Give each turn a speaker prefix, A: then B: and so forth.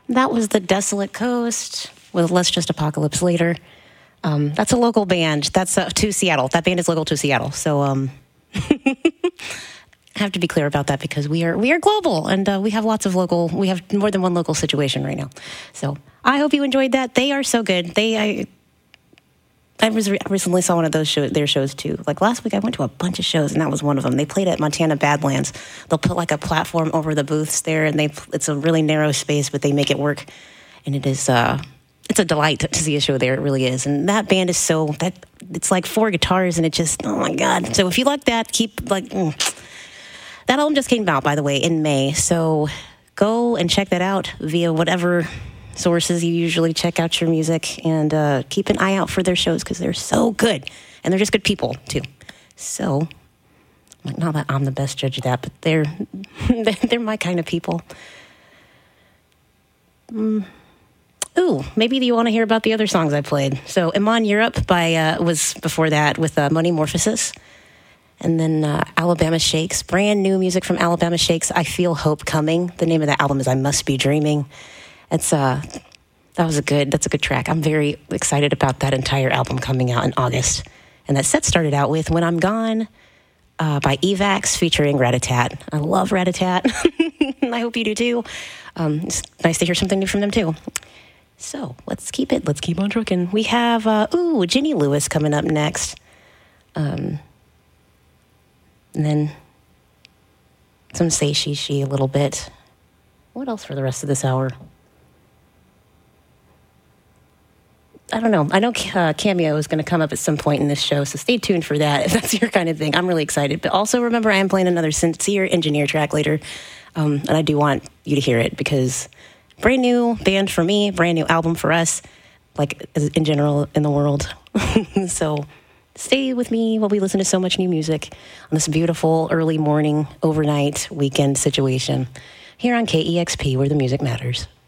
A: That was the Desolate Coast with Let's Just Apocalypse Later. That's a local band. That's to Seattle. That band is local to Seattle. So I have to be clear about that because we are global and we have lots of local. We have more than one local situation right now. So I hope you enjoyed that. They are so good. I recently saw one of their shows too. Like last week, I went to a bunch of shows, and that was one of them. They played at Montana Badlands. They'll put like a platform over the booths there, and it's a really narrow space, but they make it work. And it is it's a delight to see a show there. It really is. And that band is it's like 4 guitars, and it just, oh my God. So if you like that, that album just came out, by the way, in May. So go and check that out via whatever sources you usually check out your music, and keep an eye out for their shows because they're so good, and they're just good people too. So, not that I'm the best judge of that, but they're my kind of people. Ooh, maybe you want to hear about the other songs I played. So, Iman Europe was before that with Money Morphosis, and then Alabama Shakes, brand new music from Alabama Shakes. I Feel Hope Coming. The name of that album is I Must Be Dreaming. That's a good track. I'm very excited about that entire album coming out in August. And that set started out with When I'm Gone by Evax featuring Rat-a-Tat. I love Rat-a-Tat. I hope you do too. It's nice to hear something new from them too. So let's keep on trucking. We have Ginny Lewis coming up next. And then some Say She a little bit. What else for the rest of this hour? I don't know. I know Cameo is going to come up at some point in this show, so stay tuned for that if that's your kind of thing. I'm really excited. But also remember, I am playing another Sincere Engineer track later, and I do want you to hear it because brand new band for me, brand new album for us, like in general in the world. So stay with me while we listen to so much new music on this beautiful early morning, overnight, weekend situation here on KEXP, where the music matters.